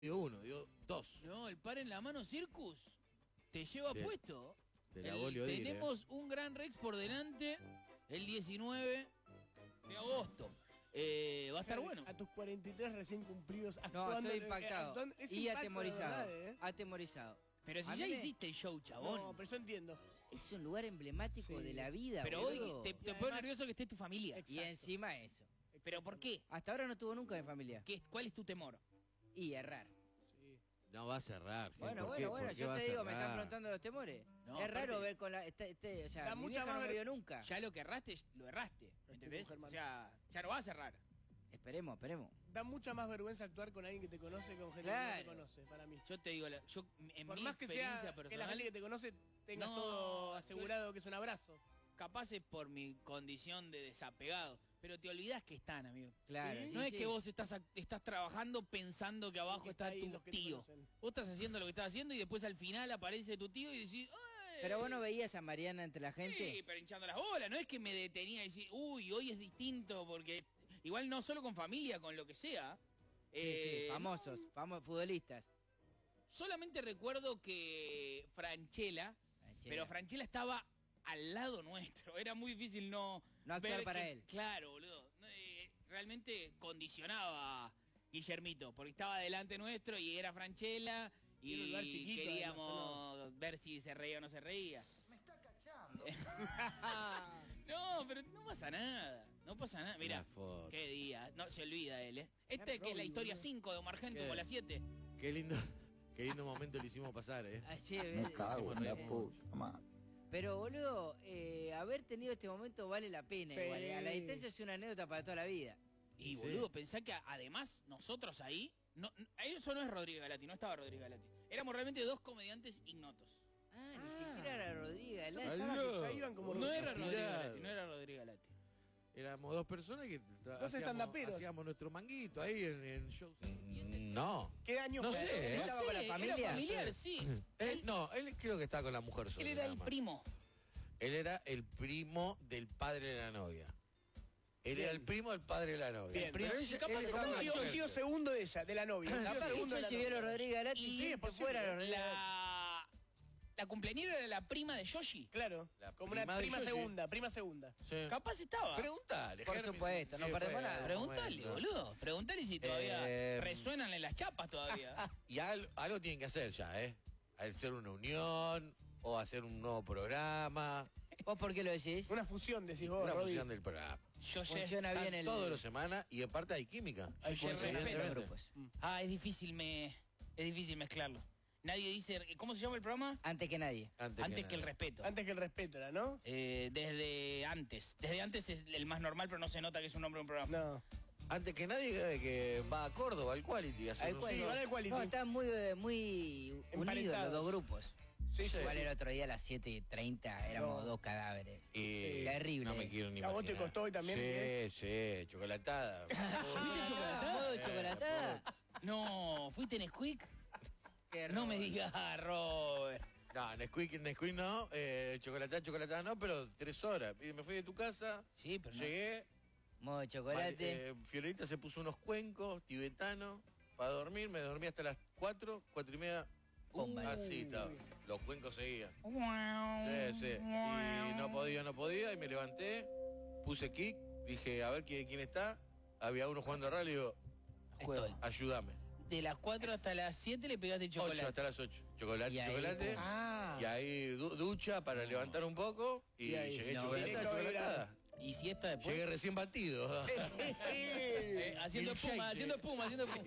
Digo uno, digo dos. No, el par en la mano Circus te lleva Bien. puesto. De la Bolio Dire. Tenemos un Gran Rex por delante el 19 de agosto. Va a estar bueno. A tus 43 recién cumplidos No, actuando, estoy impactado es y impacto, atemorizado. de verdad, Atemorizado. Pero si A ya mí me- hiciste el show, chabón. No, pero yo entiendo. Es un lugar emblemático Sí. de la vida, pero boludo. hoy te Y pone además- nervioso que esté tu familia. Y Exacto. encima eso. ¿Pero por qué? Hasta ahora no tuvo nunca de familia. ¿Cuál es tu temor? Y errar. No va a cerrar. Bueno, ¿Por qué? bueno, ¿Por qué yo va te a digo, me están cerrar? preguntando los temores. No, es raro aparte- ver con la... o sea, Da mi mucha vieja no más me ver- vio nunca. Ya lo que erraste, lo erraste. ¿Entendés? Germán. O sea, ya no va a cerrar. Esperemos. Da mucha más vergüenza actuar con alguien que te conoce que con gente que Claro. no te conoce, para mí. Yo te digo, yo en Por mi más que experiencia sea que la personal, gente que te conoce tengas No, todo asegurado que es un abrazo. capaz es por mi condición de desapegado. Pero te olvidás que están, amigo. Claro, Sí. sí, No es sí. que vos estás trabajando pensando que abajo que está está ahí, tu los que te tío. conocen. Vos estás haciendo lo que estás haciendo y después al final aparece tu tío y decís, ¡ay! Pero vos no veías a Mariana entre la gente. Sí, pero hinchando las bolas. No es que me detenía y decir, uy, hoy es distinto porque igual no solo con familia, con lo que sea. Sí, famosos, futbolistas. Solamente recuerdo que Franchella, pero Franchella estaba al lado nuestro. Era muy difícil no actuar ver para que- él. Claro, boludo. Realmente condicionaba a Guillermito, porque estaba delante nuestro y era Franchella Y era un lugar y chiquito, queríamos ver si se reía o no se reía. Me está cachando. No, pero no pasa nada. No pasa nada. Mira, Una foto. qué día. No se olvida él, ¿eh? Esta Qué que es la rollo, historia boludo. 5 de Omar Gentu ¿Qué? con la 7. Qué lindo momento le hicimos pasar, ¿eh? Así, Me cago en la eh, puta madre. Pero, boludo, haber tenido este momento vale la pena. Sí. Igual, a la distancia es una anécdota para toda la vida. Y Sí. boludo, pensá que además nosotros ahí, eso no es Rodríguez Galati, no estaba Rodríguez Galati. Éramos realmente dos comediantes ignotos. Ah, ni siquiera era Rodríguez. Yo Galán. pensaba que ya iban como No era Tirado. Rodríguez Galati, no era Rodríguez Galati. Éramos dos personas que estandaperos. hacíamos nuestro manguito ahí en shows. No. ¿Qué año No fue? sé, ¿eh? ¿Estaba con la familia? Era familiar, sí. Él creo que estaba con la mujer sola. Él era nada el más. primo. Él era el primo del padre de la novia. Él Bien. era el primo del padre de la novia. Bien, Pero pero ella- capaz él estaba estaba Un con tío, la un tío mujer. segundo de ella, de la novia. Un tío Capaz que segundo de yo la llevé a los novia. Rodríguez Galati Sí, y es que posible. fuera los Rodríguez La cumpleañera era la prima de Yoshi. Claro, La como una prima de prima Yoshi. segunda, prima segunda. Sí. Capaz estaba. Preguntale. Por Germi, supuesto, no fue perdemos nada. algún Preguntale, momento. boludo. Preguntale si todavía resuenan en las chapas todavía. Y algo tienen que hacer ya, ¿eh? Hacer una unión o hacer un nuevo programa. ¿Vos por qué lo decís? Una fusión, decís vos, Una Rodri. fusión del programa. Yo Funciona bien el... Todos los semanas y aparte hay química. Yo Funciona bien los evidentemente. grupos. es difícil mezclarlo. Nadie dice, ¿cómo se llama el programa? Antes que nadie. Antes que el nada. respeto. Antes que el respeto, era, ¿no? Desde antes es el más normal, pero no se nota que es un nombre de un programa. No. Antes que nadie que va a Córdoba, al Quality. a hacer Al un- cual- Sí, van al Quality. No, están muy unidos Emparentados. los dos grupos. Sí, sí. Igual el otro día a las 7:30 éramos No. dos cadáveres. Y Terrible. No me quiero ni ¿A vos te imaginar. costó y también Sí, chocolatada. ¿Modo chocolatada? No, ¿fuiste en Squeak? Qué No me error. digas, Robert. No, Nesquik no, chocolatada no, pero 3 horas. Y me fui de tu casa, Sí, pero no. llegué, Modo chocolate. Fiorita se puso unos cuencos tibetanos para dormir, me dormí hasta las 4, 4:30. Bomba. Así estaba, los cuencos seguían. Sí, sí. Y no podía, y me levanté, puse kick, dije, a ver quién está. Había uno jugando a rally y digo, Estoy. ayúdame. De las 4 hasta las 7 le pegaste 8 chocolate. hasta las 8. Chocolate, Y ahí, chocolate. Ah. Y ahí ducha para levantar un poco y, Y ahí, llegué no, chocolatada. ¿Y siesta después? Llegué recién batido. Haciendo espuma, haciendo espuma.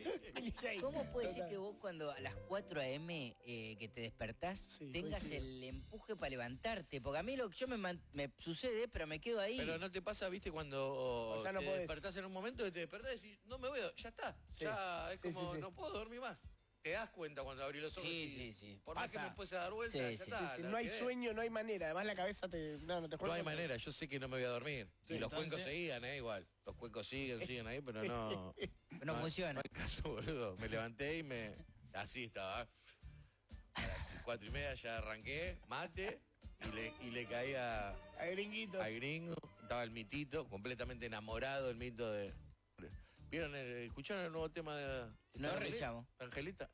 ¿Cómo puede ser que vos cuando a las 4 a.m. Que te despertás Sí, tengas coincido. el empuje para levantarte? Porque a mí lo que me sucede, pero me quedo ahí. Pero no te pasa, viste, cuando ya no te podés. despertás en un momento que te despertás y decís, no me veo, ya está. Sí. Ya es Sí, como, sí, sí. no puedo dormir más. Te das cuenta cuando abrís los ojos. Sí, y sí, sí. Por más que Pasa. me fuese a dar vuelta, Sí, ya sí, está. Sí, la no hay quedé. sueño, no hay manera. Además la cabeza no te No juega. hay manera, yo sé que no me voy a dormir. Sí, y los entonces- cuencos seguían, igual. Los cuencos siguen ahí, pero no. No funciona. No hay caso, boludo. Me levanté y así estaba. A las 4:30 ya arranqué, mate, y le caí a Gringuito. Gringo. Estaba el mitito, completamente enamorado del mito de. ¿Vieron? ¿Escucharon el nuevo tema No ¿Está revisamos. Angelita?